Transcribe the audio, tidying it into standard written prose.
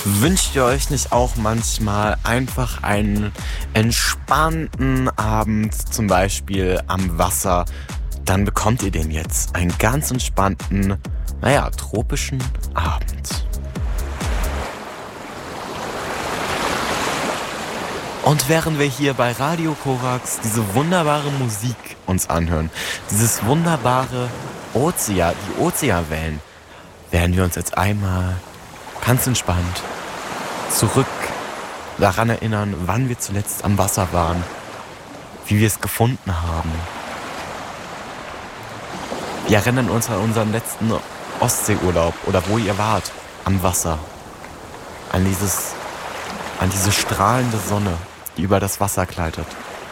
Wünscht ihr euch nicht auch manchmal einfach einen entspannten Abend, zum Beispiel am Wasser? Dann bekommt ihr den jetzt. Einen ganz entspannten, tropischen Abend. Und während wir hier bei Radio Korax diese wunderbare Musik uns anhören, dieses wunderbare die Ozeanwellen, werden wir uns jetzt einmal ganz entspannt zurück daran erinnern, wann wir zuletzt am Wasser waren, wie wir es gefunden haben. Wir erinnern uns an unseren letzten Ostseeurlaub oder wo ihr wart, am Wasser. An diese strahlende Sonne, die über das Wasser gleitet.